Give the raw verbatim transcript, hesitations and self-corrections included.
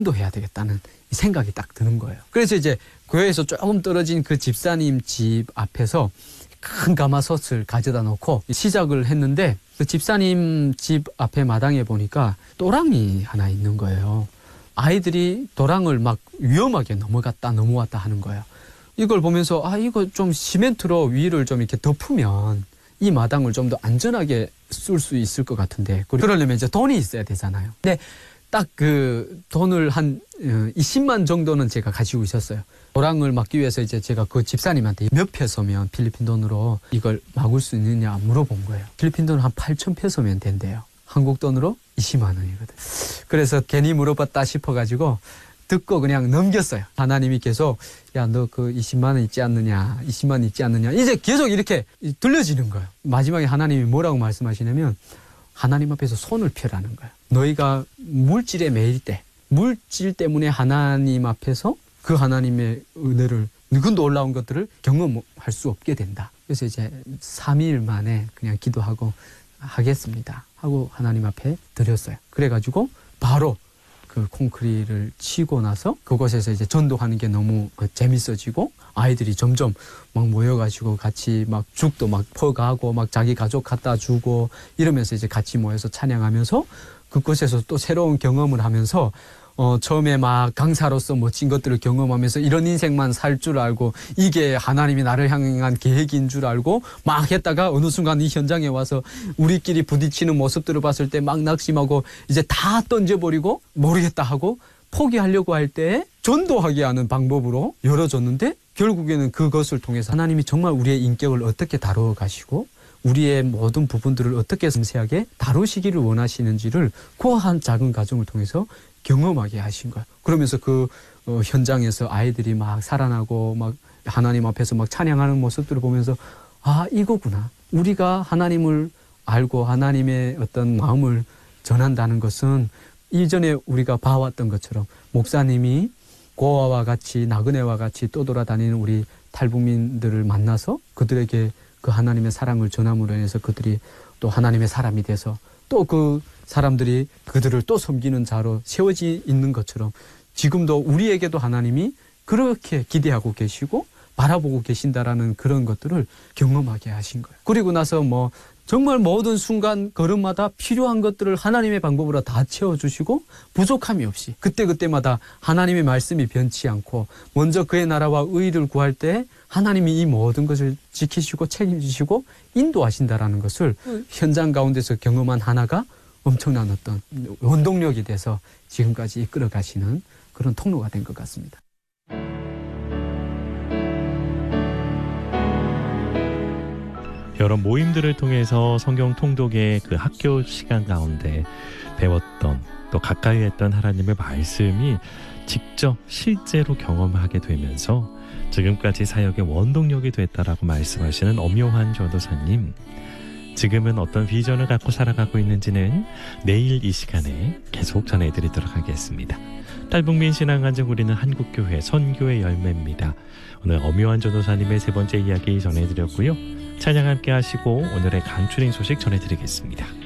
인도해야 되겠다는 생각이 딱 드는 거예요. 그래서 이제 교회에서 조금 떨어진 그 집사님 집 앞에서 큰 가마솥을 가져다 놓고 시작을 했는데 그 집사님 집 앞에 마당에 보니까 또랑이 하나 있는 거예요. 아이들이 도랑을 막 위험하게 넘어갔다 넘어왔다 하는 거예요. 이걸 보면서 아 이거 좀 시멘트로 위를 좀 이렇게 덮으면 이 마당을 좀 더 안전하게 쓸 수 있을 것 같은데 그러려면 이제 돈이 있어야 되잖아요. 근데 딱 그 돈을 한 이십만 정도는 제가 가지고 있었어요. 도랑을 막기 위해서 이제 제가 그 집사님한테 몇 페소면 필리핀 돈으로 이걸 막을 수 있느냐 물어본 거예요. 필리핀 돈 한 팔천 페소면 된대요. 한국 돈으로 이십만 원이거든. 그래서 괜히 물어봤다 싶어가지고 듣고 그냥 넘겼어요. 하나님이 계속 야, 너 그 이십만 원 있지 않느냐, 이십만 원 있지 않느냐. 이제 계속 이렇게 들려지는 거예요. 마지막에 하나님이 뭐라고 말씀하시냐면 하나님 앞에서 손을 펴라는 거예요. 너희가 물질에 매일 때 물질 때문에 하나님 앞에서 그 하나님의 은혜를 누군도 올라온 것들을 경험할 수 없게 된다. 그래서 이제 삼 일 만에 그냥 기도하고 하겠습니다 하고 하나님 앞에 드렸어요. 그래가지고 바로 그 콘크리트를 치고 나서 그곳에서 이제 전도하는 게 너무 재밌어지고 아이들이 점점 막 모여가지고 같이 막 죽도 막 퍼가고 막 자기 가족 갖다 주고 이러면서 이제 같이 모여서 찬양하면서 그곳에서 또 새로운 경험을 하면서 어, 처음에 막 강사로서 멋진 것들을 경험하면서 이런 인생만 살 줄 알고 이게 하나님이 나를 향한 계획인 줄 알고 막 했다가 어느 순간 이 현장에 와서 우리끼리 부딪히는 모습들을 봤을 때 막 낙심하고 이제 다 던져버리고 모르겠다 하고 포기하려고 할 때 전도하게 하는 방법으로 열어줬는데 결국에는 그것을 통해서 하나님이 정말 우리의 인격을 어떻게 다루어 가시고 우리의 모든 부분들을 어떻게 섬세하게 다루시기를 원하시는지를 그 한 작은 과정을 통해서 경험하게 하신 거예요. 그러면서 그 어, 현장에서 아이들이 막 살아나고 막 하나님 앞에서 막 찬양하는 모습들을 보면서 아 이거구나. 우리가 하나님을 알고 하나님의 어떤 마음을 전한다는 것은 이전에 우리가 봐왔던 것처럼 목사님이 고아와 같이 나그네와 같이 떠돌아다니는 우리 탈북민들을 만나서 그들에게 그 하나님의 사랑을 전함으로 인해서 그들이 또 하나님의 사람이 돼서 또 그 사람들이 그들을 또 섬기는 자로 세워지 있는 것처럼 지금도 우리에게도 하나님이 그렇게 기대하고 계시고 바라보고 계신다라는 그런 것들을 경험하게 하신 거예요. 그리고 나서 뭐 정말 모든 순간 걸음마다 필요한 것들을 하나님의 방법으로 다 채워주시고 부족함이 없이 그때그때마다 하나님의 말씀이 변치 않고 먼저 그의 나라와 의의를 구할 때 하나님이 이 모든 것을 지키시고 책임지시고 인도하신다라는 것을 현장 가운데서 경험한 하나가 엄청난 어떤 원동력이 돼서 지금까지 이끌어 가시는 그런 통로가 된 것 같습니다. 여러 모임들을 통해서 성경 통독의 그 학교 시간 가운데 배웠던 또 가까이 했던 하나님의 말씀이 직접 실제로 경험하게 되면서 지금까지 사역의 원동력이 됐다라고 말씀하시는 엄요한 전도사님. 지금은 어떤 비전을 갖고 살아가고 있는지는 내일 이 시간에 계속 전해드리도록 하겠습니다. 탈북민 신앙안정 우리는 한국교회 선교의 열매입니다. 오늘 엄요한 전도사님의 세 번째 이야기 전해드렸고요. 찬양 함께 하시고 오늘의 강추린 소식 전해드리겠습니다.